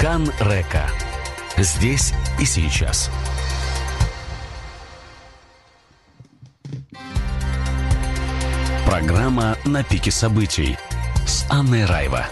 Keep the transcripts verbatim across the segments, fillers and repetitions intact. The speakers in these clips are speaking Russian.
Кан Река. Здесь и сейчас. Программа «На пике событий» с Анной Райва.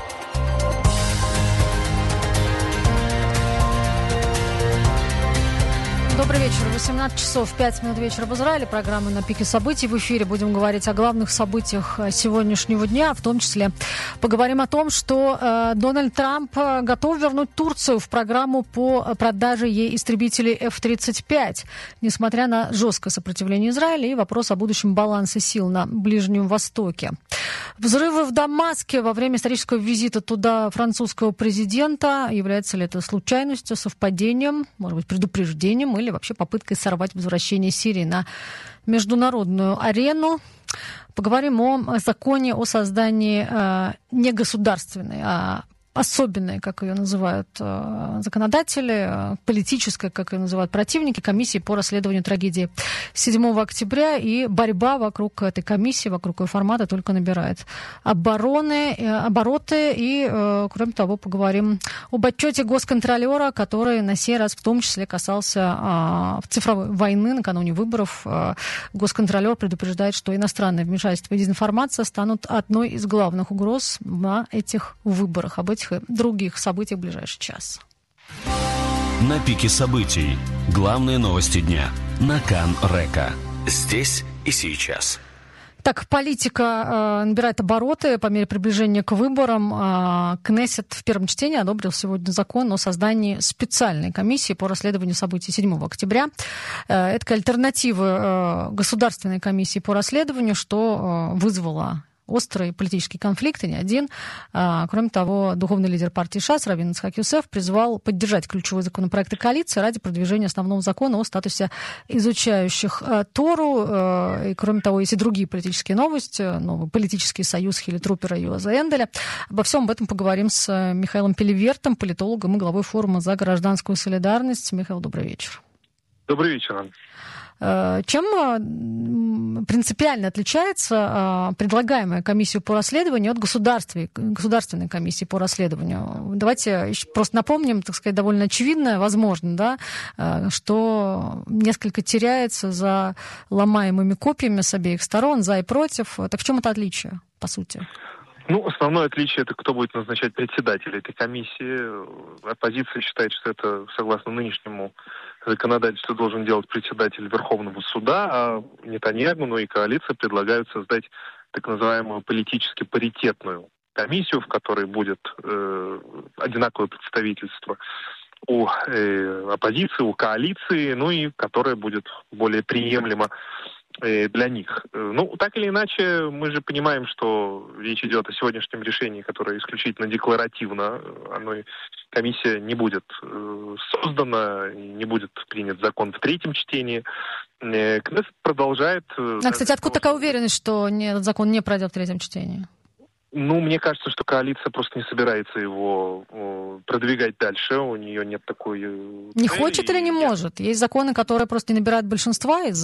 Добрый вечер. восемнадцать часов пять минут вечера в Израиле. Программа «На пике событий». В эфире будем говорить о главных событиях сегодняшнего дня. В том числе поговорим о том, что э, Дональд Трамп готов вернуть Турцию в программу по продаже ей истребителей эф тридцать пять, несмотря на жесткое сопротивление Израиля и вопрос о будущем балансе сил на Ближнем Востоке. Взрывы в Дамаске во время исторического визита туда французского президента. Является ли это случайностью, совпадением, может быть, предупреждением или вообще попыткой сорвать возвращение Сирии на международную арену? Поговорим о законе о создании э, негосударственной, а особенной, как ее называют э, законодатели, э, политической, как ее называют противники, комиссии по расследованию трагедии седьмого октября. И борьба вокруг этой комиссии, вокруг ее формата только набирает обороны, э, обороты. И, э, кроме того, поговорим об отчете госконтролера, который на сей раз в том числе касался э, цифровой войны накануне выборов. Э, госконтролер предупреждает, что иностранное вмешательство и дезинформация станут одной из главных угроз на этих выборах. Об этих и других событиях в ближайший час. На пике событий. Главные новости дня. На Кан Река. Здесь и сейчас. Так, политика э, набирает обороты по мере приближения к выборам. Э, Кнессет в первом чтении одобрил сегодня закон о создании специальной комиссии по расследованию событий седьмого октября. Э, это альтернатива э, государственной комиссии по расследованию, что э, вызвало острый политический конфликт, и не один. А, кроме того, духовный лидер партии ШАС Равин Ицхак Йосеф призвал поддержать ключевые законопроекты коалиции ради продвижения основного закона о статусе изучающих а, Тору. А, и, кроме того, есть и другие политические новости. Новый политический союз Хилли Трупера и Юаза Энделя. Обо всем об этом поговорим с Михаилом Пелевертом, политологом и главой форума за гражданскую солидарность. Михаил, добрый вечер. Добрый вечер, Анна. Чем принципиально отличается предлагаемая комиссия по расследованию от государственной комиссии по расследованию? Давайте просто напомним, так сказать, довольно очевидно, возможно, да, что несколько теряется за ломаемыми копьями с обеих сторон, за и против. Так в чем это отличие, по сути? Ну, основное отличие — это кто будет назначать председателя этой комиссии. Оппозиция считает, что это, согласно нынешнему законодательству, должен делать председатель Верховного суда, а Нетаньяху, ну и коалиция предлагают создать так называемую политически паритетную комиссию, в которой будет э, одинаковое представительство у э, оппозиции, у коалиции, ну и которая будет более приемлема для них. Ну, так или иначе, мы же понимаем, что речь идет о сегодняшнем решении, которое исключительно декларативно. Оно, комиссия не будет создана, не будет принят закон в третьем чтении. Кнессет продолжает... А, кстати, откуда такая уверенность, что этот закон не пройдет в третьем чтении? Ну, мне кажется, что коалиция просто не собирается его продвигать дальше. У нее нет такой... Не хочет или не может? Есть законы, которые просто не набирают большинства из